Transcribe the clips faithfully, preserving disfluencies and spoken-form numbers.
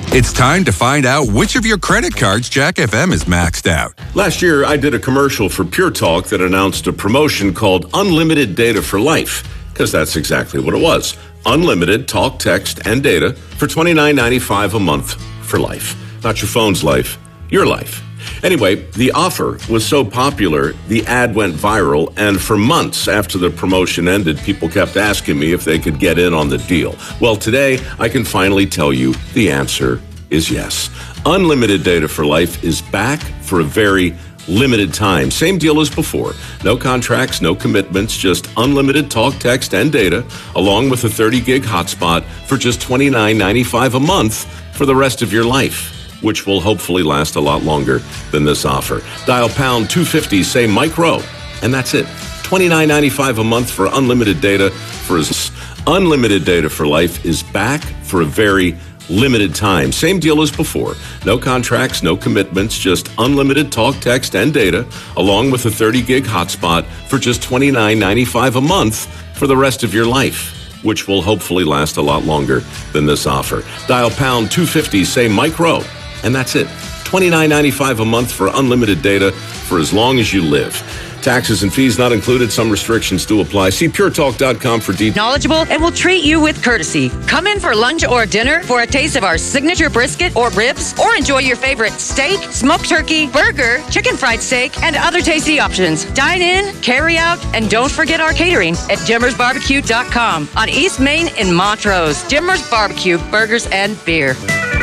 It's time to find out which of your credit cards Jack F M is maxed out. Last year, I did a commercial for Pure Talk that announced a promotion called Unlimited Data for Life, because that's exactly what it was. Unlimited talk, text, and data for twenty-nine ninety-five a month for life. Not your phone's life, your life. Anyway, the offer was so popular, the ad went viral, and for months after the promotion ended, people kept asking me if they could get in on the deal. Well, today, I can finally tell you the answer is yes. Unlimited Data for Life is back for a very limited time. Same deal as before. No contracts, no commitments, just unlimited talk, text, and data, along with a thirty gig hotspot for just twenty-nine ninety-five a month for the rest of your life, which will hopefully last a lot longer than this offer. Dial pound two fifty, say Mike Rowe, and that's it. twenty-nine ninety-five a month for unlimited data for his Unlimited Data for Life is back for a very limited time. Same deal as before. No contracts, no commitments, just unlimited talk, text, and data, along with a thirty gig hotspot for just twenty-nine ninety-five a month for the rest of your life, which will hopefully last a lot longer than this offer. Dial pound two fifty, say Mike Rowe, and that's it. twenty-nine ninety-five a month for unlimited data for as long as you live. Taxes and fees not included. Some restrictions do apply. See pure talk dot com for details. Knowledgeable and will treat you with courtesy. Come in for lunch or dinner for a taste of our signature brisket or ribs, or enjoy your favorite steak, smoked turkey, burger, chicken fried steak, and other tasty options. Dine in, carry out, and don't forget our catering at jimmers barbecue dot com on East Main in Montrose. Jimmers Barbecue, burgers and beer.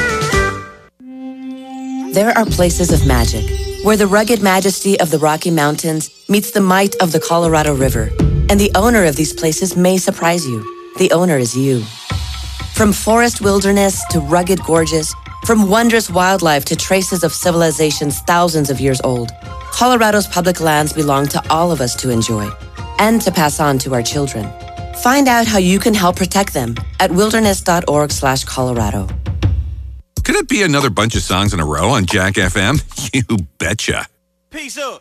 There are places of magic where the rugged majesty of the Rocky Mountains meets the might of the Colorado River. And the owner of these places may surprise you. The owner is you. From forest wilderness to rugged gorges, from wondrous wildlife to traces of civilizations thousands of years old, Colorado's public lands belong to all of us to enjoy and to pass on to our children. Find out how you can help protect them at wilderness dot org slash Colorado. Could it be another bunch of songs in a row on Jack F M? You betcha. Peace up.